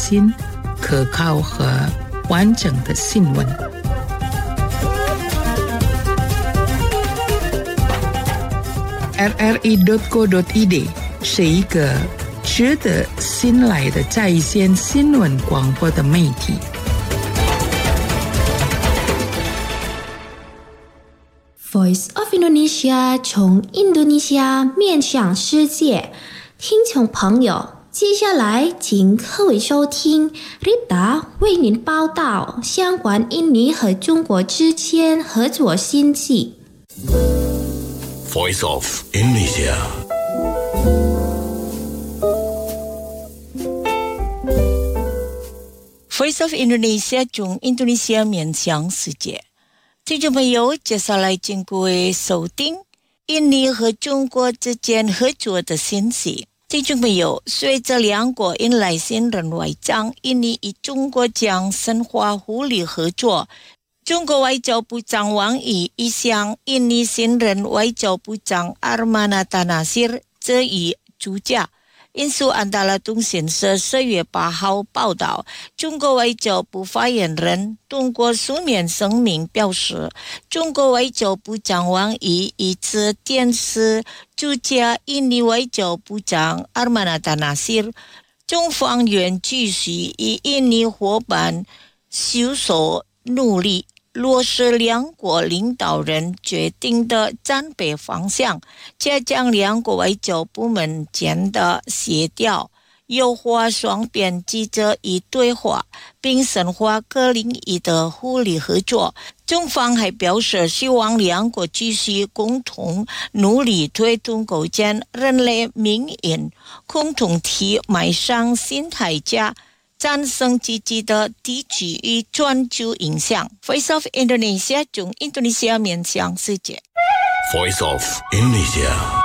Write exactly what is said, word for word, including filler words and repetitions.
新、可靠和完整的新闻。R R I dot co dot I D 是一个值得信赖的在线新闻广播的媒体。 Voice of Indonesia 从印度尼西亚面向世界，听众朋友，接下来请各位收听 Rita 为您报道相关印尼和中国之间合作信息。 Voice of Indonesia。 Voice of Indonesia 从印度尼西亚面向世界。听众朋友，接下来请各位收听印尼和中国之间合作的信息。听众朋友，随着两国迎来新任外长，印尼与中国将深化互利合作。中国外交部长王毅已向印尼新任外交部长 Armana Tanasir 致以祝贺。因素安达拉通讯社四月八号报道，中国外交部发言人通过书面声明表示，中国外交部长王毅以此电视祝贺印尼外交部长 Armana Tanasir， 中方愿继续与印尼伙伴携手努力，落实两国领导人决定的战备方向，加强两国外交部门间的协调，优化双边机制与对话，并深化各领域的互利合作。中方还表示，希望两国继续共同努力推动构建人类命运共同体，迈向新台阶，战胜积极的地区与全球影响。 Voice of Indonesia 从印度尼西亚面向世界。 Voice of Indonesia。